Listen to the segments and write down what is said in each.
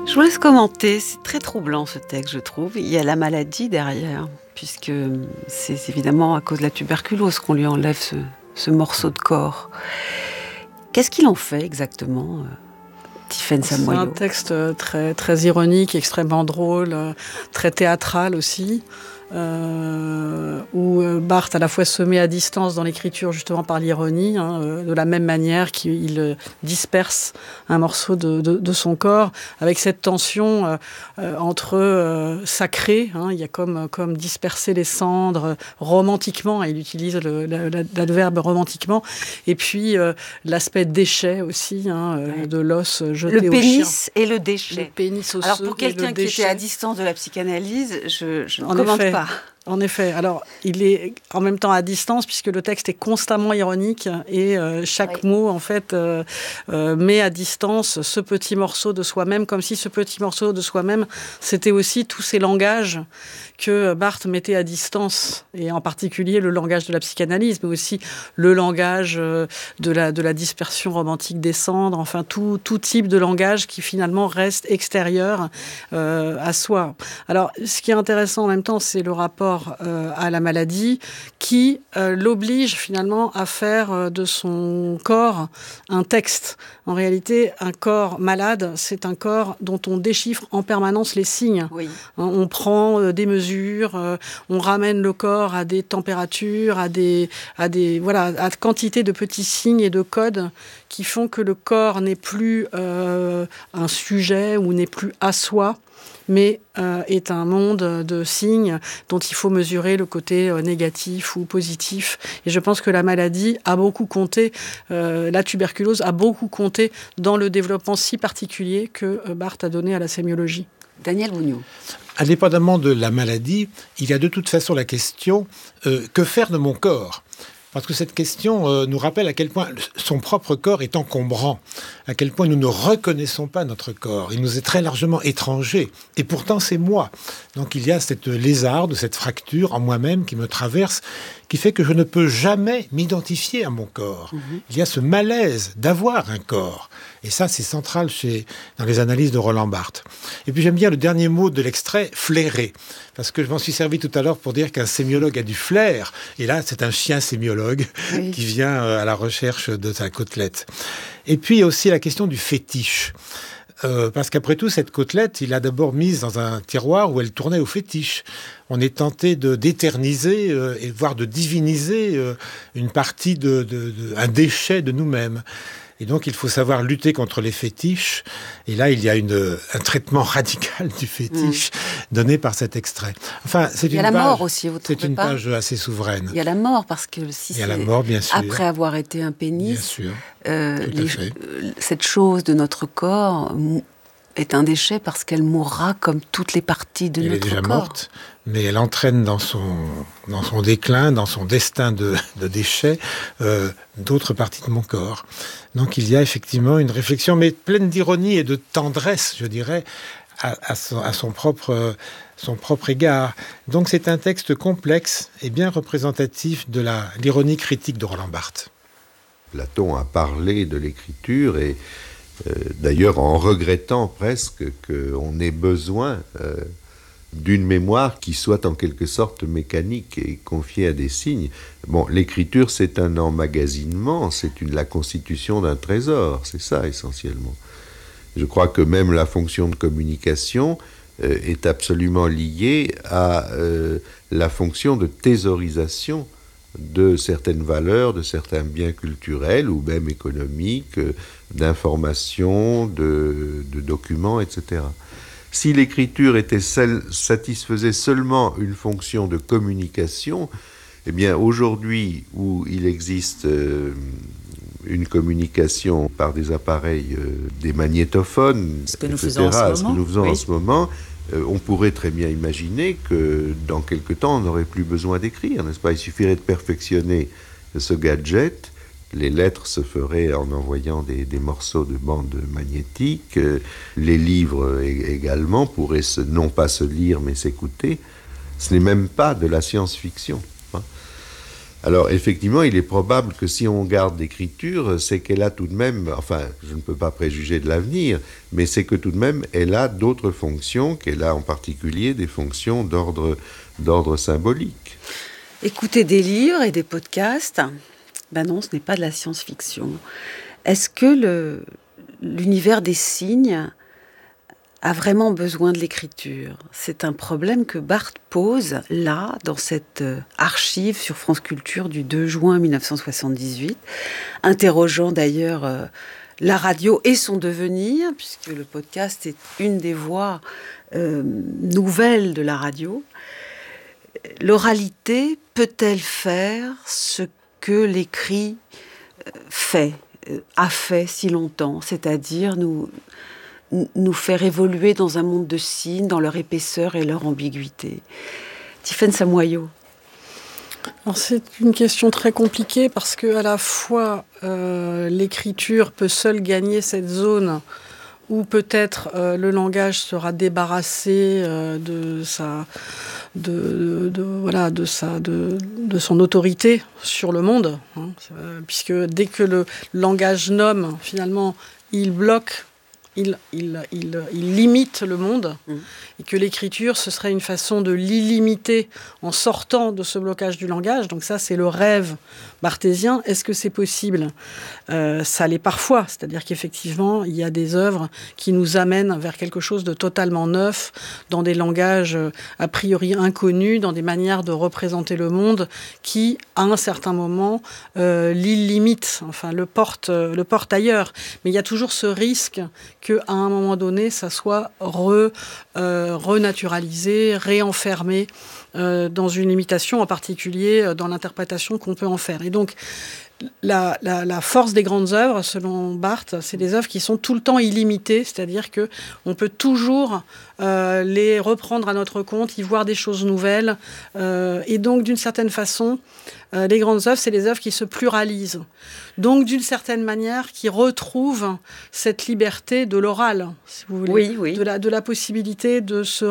Je vous laisse commenter, c'est très troublant ce texte, je trouve. Il y a la maladie derrière, puisque c'est évidemment à cause de la tuberculose qu'on lui enlève ce morceau de corps. Qu'est-ce qu'il en fait exactement, Tiffaine Samoyau ? C'est un texte très, très ironique, extrêmement drôle, très théâtral aussi. Où Barthes à la fois se met à distance dans l'écriture justement par l'ironie, de la même manière qu'il disperse un morceau de son corps, avec cette tension entre sacré, il y a comme disperser les cendres romantiquement, il utilise l'adverbe romantiquement, et puis l'aspect déchet aussi, de l'os jeté au chien. Le pénis et le déchet. Le pénis osseux. Alors pour quelqu'un qui était à distance de la psychanalyse, je ne commente pas. En effet. Alors, il est en même temps à distance puisque le texte est constamment ironique et chaque mot, en fait, met à distance ce petit morceau de soi-même, comme si ce petit morceau de soi-même, c'était aussi tous ces langages que Barthes mettait à distance, et en particulier le langage de la psychanalyse, mais aussi le langage de la dispersion romantique des cendres, enfin tout type de langage qui finalement reste extérieur à soi. Alors, ce qui est intéressant en même temps, c'est le rapport à la maladie qui l'oblige finalement à faire de son corps un texte. En réalité, un corps malade, c'est un corps dont on déchiffre en permanence les signes. Oui. On prend des mesures, on ramène le corps à des températures, à quantité de petits signes et de codes qui font que le corps n'est plus un sujet ou n'est plus à soi, mais est un monde de signes dont il faut mesurer le côté négatif ou positif. Et je pense que la maladie a beaucoup compté, la tuberculose a beaucoup compté dans le développement si particulier que Barthes a donné à la sémiologie. Daniel Bougnaud. Indépendamment de la maladie, il y a de toute façon la question que faire de mon corps ? Parce que cette question nous rappelle à quel point son propre corps est encombrant, à quel point nous ne reconnaissons pas notre corps. Il nous est très largement étranger. Et pourtant, c'est moi. Donc il y a cette lézarde, cette fracture en moi-même qui me traverse, qui fait que je ne peux jamais m'identifier à mon corps. Il y a ce malaise d'avoir un corps. Et ça, c'est central dans les analyses de Roland Barthes. Et puis j'aime bien le dernier mot de l'extrait, flairer. Parce que je m'en suis servi tout à l'heure pour dire qu'un sémiologue a du flair. Et là, c'est un chien sémiologue qui vient à la recherche de sa côtelette. Et puis, il y a aussi la question du fétiche. Parce qu'après tout, cette côtelette, il l'a d'abord mise dans un tiroir où elle tournait au fétiche. On est tenté d'éterniser et voire de diviniser une partie un déchet de nous-mêmes. Et donc, il faut savoir lutter contre les fétiches. Et là, il y a un traitement radical du fétiche donné par cet extrait. Enfin, il y a la mort aussi, vous trouvez pas ? C'est une page assez souveraine. Il y a la mort, parce que si il y a la mort, bien sûr. Après avoir été un pénis, bien sûr. Tout à fait. Cette chose de notre corps est un déchet parce qu'elle mourra comme toutes les parties de notre corps. Elle est déjà morte, mais elle entraîne dans son déclin, dans son destin de déchet, d'autres parties de mon corps. Donc il y a effectivement une réflexion, mais pleine d'ironie et de tendresse, je dirais, à son propre égard. Donc c'est un texte complexe et bien représentatif de l'ironie critique de Roland Barthes. Platon a parlé de l'écriture et d'ailleurs en regrettant presque qu'on ait besoin d'une mémoire qui soit en quelque sorte mécanique et confiée à des signes. Bon, l'écriture, c'est un emmagasinement, c'est la constitution d'un trésor, c'est ça essentiellement. Je crois que même la fonction de communication est absolument liée à la fonction de thésaurisation de certaines valeurs, de certains biens culturels ou même économiques, d'informations, de documents, etc. Si l'écriture satisfaisait seulement une fonction de communication, eh bien aujourd'hui où il existe une communication par des appareils, des magnétophones, ce que nous etc., faisons en ce ce que moment, nous faisons en ce moment, on pourrait très bien imaginer que dans quelque temps, on n'aurait plus besoin d'écrire, n'est-ce pas ? Il suffirait de perfectionner ce gadget. Les lettres se feraient en envoyant des morceaux de bande magnétique. Les livres également pourraient non pas se lire, mais s'écouter. Ce n'est même pas de la science-fiction. Alors effectivement, il est probable que si on garde l'écriture, c'est qu'elle a tout de même, enfin, je ne peux pas préjuger de l'avenir, mais c'est que tout de même, elle a d'autres fonctions, qu'elle a en particulier des fonctions d'ordre symbolique. Écouter des livres et des podcasts, ben non, ce n'est pas de la science-fiction. Est-ce que l'univers des signes a vraiment besoin de l'écriture? C'est un problème que Barthes pose là, dans cette archive sur France Culture du 2 juin 1978, interrogeant d'ailleurs la radio et son devenir, puisque le podcast est une des voies nouvelles de la radio. L'oralité peut-elle faire ce que l'écrit a fait si longtemps, c'est-à-dire nous faire évoluer dans un monde de signes, dans leur épaisseur et leur ambiguïté? Tiffaine Samoyau. Alors c'est une question très compliquée parce que à la fois l'écriture peut seule gagner cette zone où peut-être le langage sera débarrassé de son autorité sur le monde, hein, puisque dès que le langage nomme, finalement, il bloque. Il limite le monde, et que l'écriture, ce serait une façon de l'illimiter en sortant de ce blocage du langage. Donc ça, c'est le rêve barthésien. Est-ce que c'est possible ? Ça l'est parfois, c'est-à-dire qu'effectivement, il y a des œuvres qui nous amènent vers quelque chose de totalement neuf, dans des langages a priori inconnus, dans des manières de représenter le monde qui, à un certain moment, l'illimitent, enfin le porte ailleurs. Mais il y a toujours ce risque qu'à un moment donné, ça soit renaturalisé, réenfermé dans une limitation, en particulier dans l'interprétation qu'on peut en faire. Et donc, la force des grandes œuvres, selon Barthes, c'est des œuvres qui sont tout le temps illimitées, c'est-à-dire qu'on peut toujours les reprendre à notre compte, y voir des choses nouvelles. Et donc, d'une certaine façon, les grandes œuvres, c'est les œuvres qui se pluralisent. Donc, d'une certaine manière, qui retrouvent cette liberté de l'oral, si vous voulez, oui. de la possibilité de se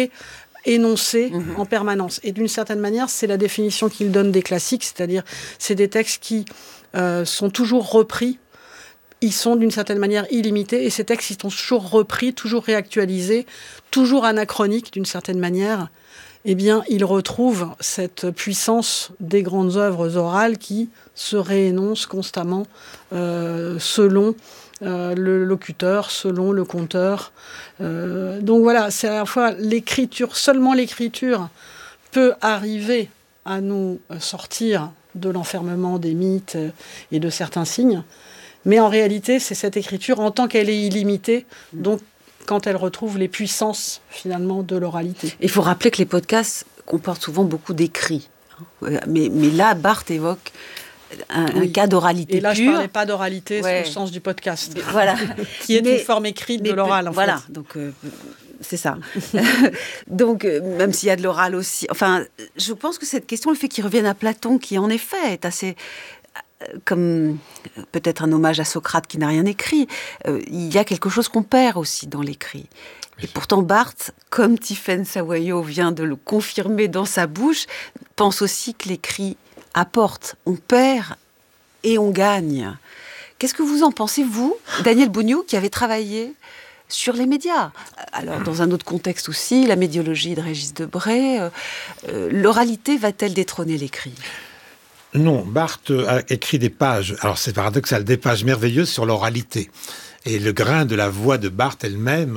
énoncé en permanence. Et d'une certaine manière, c'est la définition qu'il donne des classiques, c'est-à-dire c'est des textes qui sont toujours repris, ils sont d'une certaine manière illimités, et ces textes, ils sont toujours repris, toujours réactualisés, toujours anachroniques d'une certaine manière. Eh bien, ils retrouvent cette puissance des grandes œuvres orales qui se réénoncent constamment selon le locuteur, selon le conteur. Donc voilà, c'est à la fois l'écriture, seulement l'écriture peut arriver à nous sortir de l'enfermement des mythes et de certains signes, mais en réalité, c'est cette écriture en tant qu'elle est illimitée, donc quand elle retrouve les puissances finalement de l'oralité. Il faut rappeler que les podcasts comportent souvent beaucoup d'écrits, mais là, Barthes évoque un cas d'oralité pure. Et là, je ne parlais pas d'oralité au sens du podcast, voilà. qui est une forme écrite de l'oral, en fait. Voilà, donc c'est ça. Donc, même s'il y a de l'oral aussi... Enfin, je pense que cette question, le fait qu'il revienne à Platon, qui en effet est assez... comme peut-être un hommage à Socrate qui n'a rien écrit, il y a quelque chose qu'on perd aussi dans l'écrit. Et pourtant, Barthes, comme Tiffaine Samoyau vient de le confirmer dans sa bouche, pense aussi que l'écrit apporte, on perd et on gagne. Qu'est-ce que vous en pensez, vous, Daniel Bougnoux, qui avez travaillé sur les médias? Alors, dans un autre contexte aussi, la médiologie de Régis Debray, l'oralité va-t-elle détrôner l'écrit? Non, Barthes a écrit des pages, alors c'est paradoxal, des pages merveilleuses sur l'oralité. Et le grain de la voix de Barthes elle-même,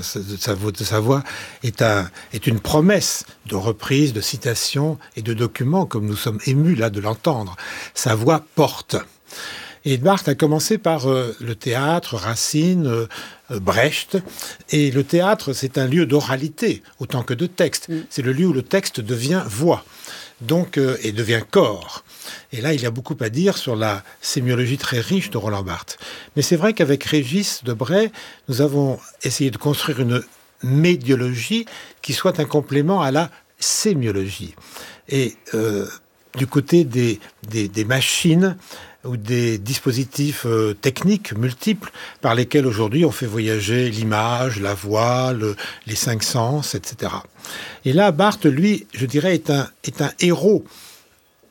de sa voix, est une promesse de reprise, de citation et de document, comme nous sommes émus là de l'entendre. Sa voix porte. Et Barthes a commencé par le théâtre, Racine, Brecht. Et le théâtre, c'est un lieu d'oralité, autant que de texte. C'est le lieu où le texte devient voix, donc, et devient corps. Et là, il y a beaucoup à dire sur la sémiologie très riche de Roland Barthes. Mais c'est vrai qu'avec Régis Debray, nous avons essayé de construire une médiologie qui soit un complément à la sémiologie. Et du côté des machines ou des dispositifs techniques multiples par lesquels aujourd'hui on fait voyager l'image, la voix, les cinq sens, etc. Et là, Barthes, lui, je dirais, est un héros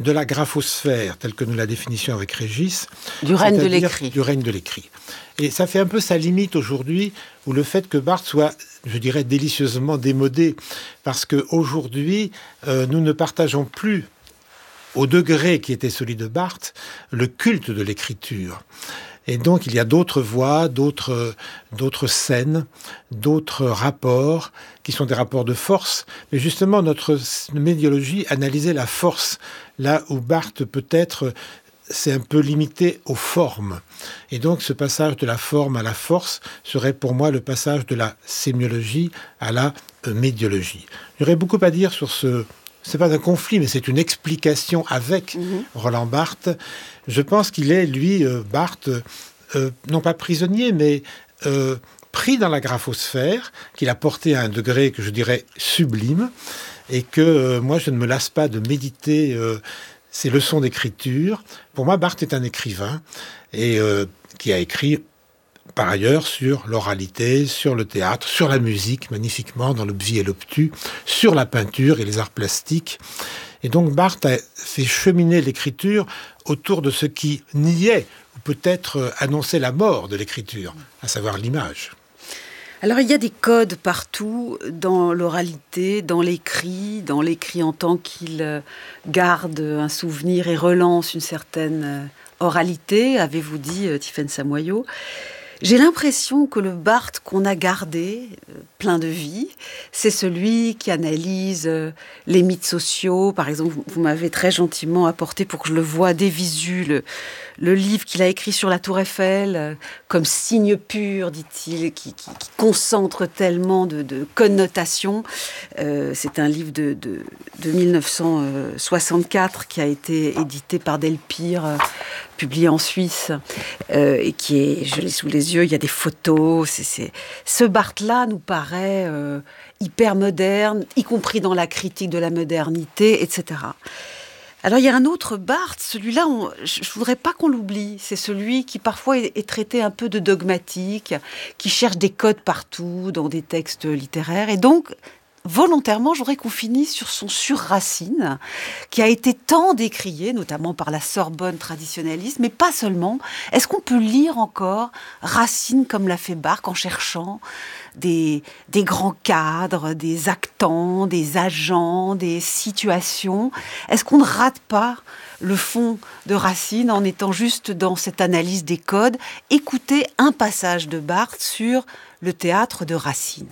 de la graphosphère, telle que nous la définissions avec Régis. Du règne de l'écrit. Du règne de l'écrit. Et ça fait un peu sa limite aujourd'hui, où le fait que Barthes soit, je dirais, délicieusement démodé, parce qu'aujourd'hui, nous ne partageons plus, au degré qui était celui de Barthes, le culte de l'écriture. Et donc, il y a d'autres voies, d'autres scènes, d'autres rapports, qui sont des rapports de force. Mais justement, notre médiologie analysait la force, là où Barthes, peut-être, c'est un peu limité aux formes. Et donc, ce passage de la forme à la force serait pour moi le passage de la sémiologie à la médiologie. J'aurais beaucoup à dire sur ce... C'est pas un conflit, mais c'est une explication avec Roland Barthes. Je pense qu'il est, lui, Barthes, non pas prisonnier, mais pris dans la graphosphère, qu'il a porté à un degré que je dirais sublime, et que moi, je ne me lasse pas de méditer ces leçons d'écriture. Pour moi, Barthes est un écrivain, et qui a écrit par ailleurs sur l'oralité, sur le théâtre, sur la musique, magnifiquement, dans l'obvis et l'obtus, sur la peinture et les arts plastiques. Et donc Barthes a fait cheminer l'écriture autour de ce qui niait, ou peut-être annonçait la mort de l'écriture, à savoir l'image. Alors il y a des codes partout, dans l'oralité, dans l'écrit en tant qu'il garde un souvenir et relance une certaine oralité, avez-vous dit, Tiphaine Samoyau. J'ai l'impression que le Barthes qu'on a gardé, plein de vie, c'est celui qui analyse les mythes sociaux. Par exemple, vous m'avez très gentiment apporté, pour que je le voie des visus, le livre qu'il a écrit sur la Tour Eiffel, comme signe pur, dit-il, qui concentre tellement de connotations. C'est un livre de 1964 qui a été édité par Delpire, publié en Suisse, et qui est, je l'ai sous les yeux, il y a des photos. Ce Barthes-là nous paraît hyper moderne, y compris dans la critique de la modernité, etc. Alors il y a un autre Barthes, celui-là, je ne voudrais pas qu'on l'oublie. C'est celui qui parfois est traité un peu de dogmatique, qui cherche des codes partout dans des textes littéraires. Et donc, volontairement, je voudrais qu'on finisse sur son sur-Racine, qui a été tant décrié, notamment par la Sorbonne traditionnaliste, mais pas seulement. Est-ce qu'on peut lire encore Racine comme l'a fait Barthes, en cherchant des grands cadres, des actants, des agents, des situations? Est-ce qu'on ne rate pas le fond de Racine en étant juste dans cette analyse des codes? Écoutez un passage de Barthes sur le théâtre de Racine.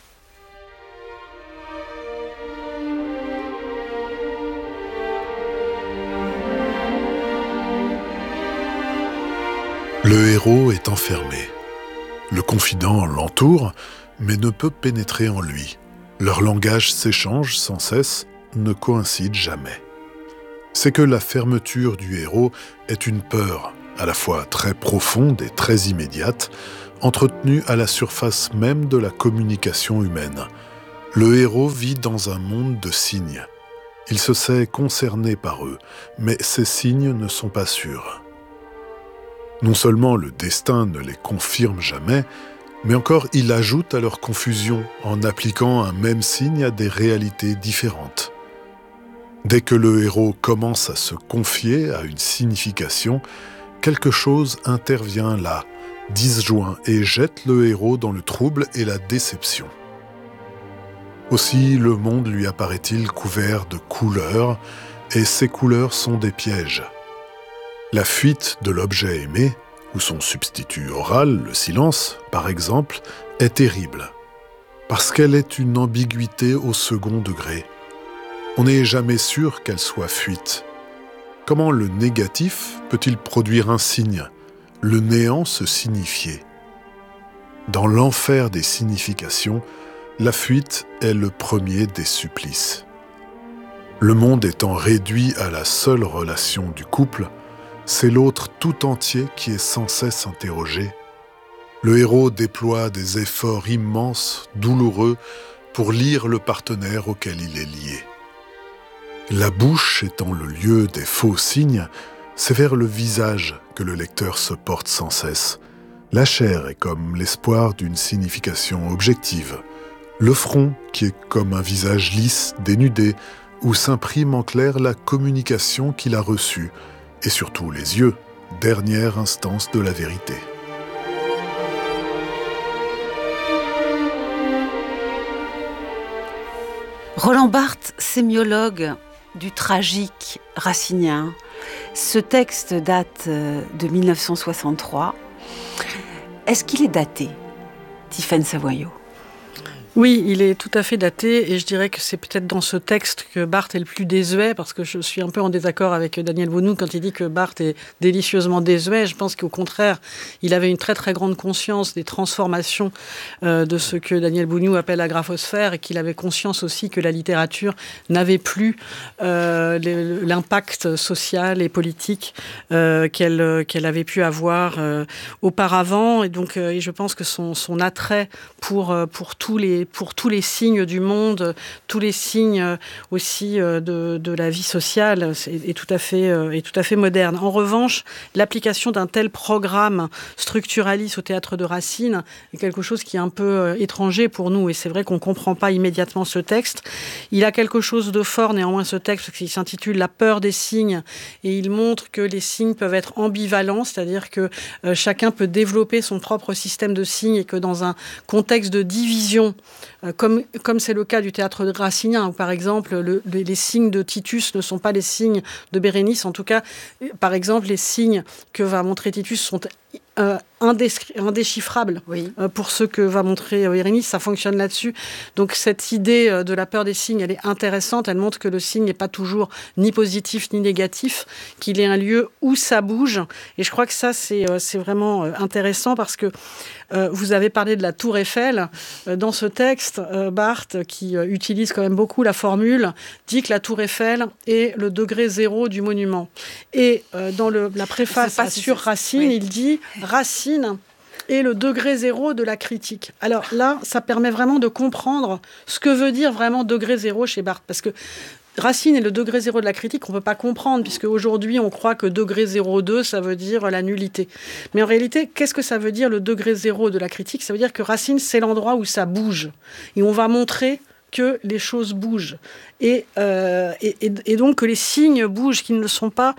Le héros est enfermé. Le confident l'entoure, mais ne peut pénétrer en lui. Leur langage s'échange sans cesse, ne coïncide jamais. C'est que la fermeture du héros est une peur, à la fois très profonde et très immédiate, entretenue à la surface même de la communication humaine. Le héros vit dans un monde de signes. Il se sait concerné par eux, mais ces signes ne sont pas sûrs. Non seulement le destin ne les confirme jamais, mais encore il ajoute à leur confusion en appliquant un même signe à des réalités différentes. Dès que le héros commence à se confier à une signification, quelque chose intervient là, disjoint et jette le héros dans le trouble et la déception. Aussi le monde lui apparaît-il couvert de couleurs, et ces couleurs sont des pièges. La fuite de l'objet aimé, ou son substitut oral, le silence, par exemple, est terrible, parce qu'elle est une ambiguïté au second degré. On n'est jamais sûr qu'elle soit fuite. Comment le négatif peut-il produire un signe, le néant se signifier? Dans l'enfer des significations, la fuite est le premier des supplices. Le monde étant réduit à la seule relation du couple, c'est l'autre tout entier qui est sans cesse interrogé. Le héros déploie des efforts immenses, douloureux, pour lire le partenaire auquel il est lié. La bouche étant le lieu des faux signes, c'est vers le visage que le lecteur se porte sans cesse. La chair est comme l'espoir d'une signification objective. Le front, qui est comme un visage lisse, dénudé, où s'imprime en clair la communication qu'il a reçue, et surtout les yeux, dernière instance de la vérité. Roland Barthes, sémiologue du tragique racinien. Ce texte date de 1963. Est-ce qu'il est daté, Tiffaine Savoyot ? Oui, il est tout à fait daté et je dirais que c'est peut-être dans ce texte que Barthes est le plus désuet, parce que je suis un peu en désaccord avec Daniel Bournoud quand il dit que Barthes est délicieusement désuet. Je pense qu'au contraire, il avait une très très grande conscience des transformations de ce que Daniel Bournoud appelle la graphosphère, et qu'il avait conscience aussi que la littérature n'avait plus l'impact social et politique qu'elle avait pu avoir auparavant. Et donc, et je pense que son attrait pour tous les signes du monde, tous les signes aussi de la vie sociale est tout à fait moderne. En revanche, l'application d'un tel programme structuraliste au théâtre de Racine est quelque chose qui est un peu étranger pour nous, et c'est vrai qu'on ne comprend pas immédiatement ce texte. Il a quelque chose de fort néanmoins, ce texte, qui s'intitule « La peur des signes », et il montre que les signes peuvent être ambivalents, c'est-à-dire que chacun peut développer son propre système de signes, et que dans un contexte de division, comme c'est le cas du théâtre racinien, où par exemple les signes de Titus ne sont pas les signes de Bérénice. En tout cas, par exemple, les signes que va montrer Titus sont indéchiffrables. Oui. Pour ce que va montrer Bérénice, ça fonctionne là-dessus. Donc cette idée de la peur des signes, elle est intéressante. Elle montre que le signe n'est pas toujours ni positif ni négatif, qu'il est un lieu où ça bouge. Et je crois que ça, c'est vraiment intéressant, parce que vous avez parlé de la Tour Eiffel. Dans ce texte, Barthes, qui utilise quand même beaucoup la formule, dit que la Tour Eiffel est le degré zéro du monument. Et dans la préface sur Racine, oui, il dit « Racine est le degré zéro de la critique ». Alors là, ça permet vraiment de comprendre ce que veut dire vraiment degré zéro chez Barthes, parce que Racine est le degré zéro de la critique, on ne peut pas comprendre, puisque aujourd'hui on croit que degré 0,2, ça veut dire la nullité. Mais en réalité, qu'est-ce que ça veut dire le degré zéro de la critique ? Ça veut dire que Racine, c'est l'endroit où ça bouge. Et on va montrer que les choses bougent. Et donc que les signes bougent, qu'ils ne sont pas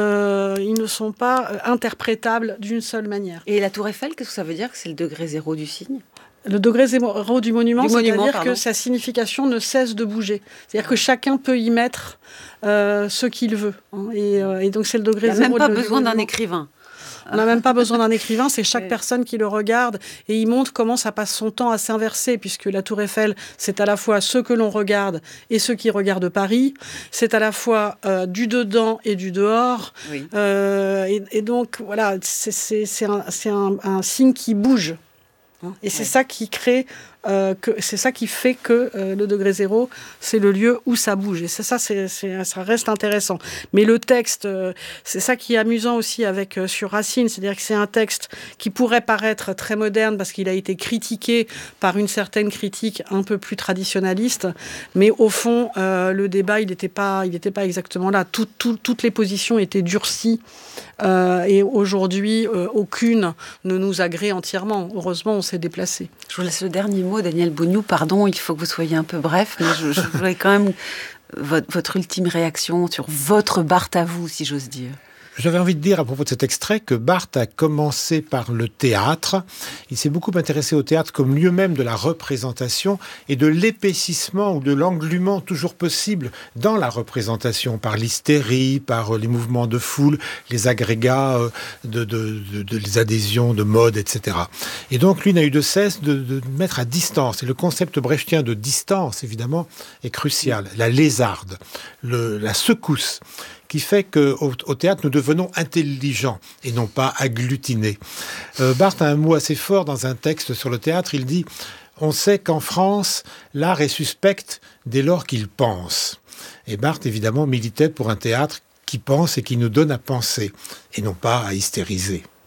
interprétables d'une seule manière. Et la Tour Eiffel, qu'est-ce que ça veut dire que c'est le degré zéro du signe ? Le degré zéro du monument, c'est-à-dire que sa signification ne cesse de bouger. C'est-à-dire que chacun peut y mettre ce qu'il veut. Et donc c'est le degré zéro. Il n'y a même pas besoin d'un écrivain. On n'a même pas besoin d'un écrivain, c'est chaque personne qui le regarde, et il montre comment ça passe son temps à s'inverser, puisque la Tour Eiffel, c'est à la fois ceux que l'on regarde et ceux qui regardent Paris, c'est à la fois du dedans et du dehors, oui. Et donc voilà, c'est un signe qui bouge. Et c'est ça qui crée, c'est ça qui fait que le degré zéro, c'est le lieu où ça bouge. Et ça reste intéressant. Mais le texte, c'est ça qui est amusant aussi sur Racine, c'est-à-dire que c'est un texte qui pourrait paraître très moderne parce qu'il a été critiqué par une certaine critique un peu plus traditionnaliste, mais au fond, le débat, il n'était pas exactement là. Toutes les positions étaient durcies. Et aujourd'hui, aucune ne nous agrée entièrement. Heureusement, on s'est déplacé. Je vous laisse le dernier mot, Daniel Bournoud. Pardon, il faut que vous soyez un peu bref, mais je voudrais quand même votre ultime réaction sur votre Barthes à vous, si j'ose dire. J'avais envie de dire à propos de cet extrait que Barthes a commencé par le théâtre. Il s'est beaucoup intéressé au théâtre comme lieu même de la représentation et de l'épaississement ou de l'englument toujours possible dans la représentation, par l'hystérie, par les mouvements de foule, les agrégats, les adhésions de mode, etc. Et donc lui n'a eu de cesse de mettre à distance. Et le concept brechtien de distance, évidemment, est crucial. La lézarde, la secousse, qui fait qu'au théâtre, nous devenons intelligents et non pas agglutinés. Barthes a un mot assez fort dans un texte sur le théâtre. Il dit « On sait qu'en France, l'art est suspect dès lors qu'il pense ». Et Barthes, évidemment, militait pour un théâtre qui pense et qui nous donne à penser, et non pas à hystériser.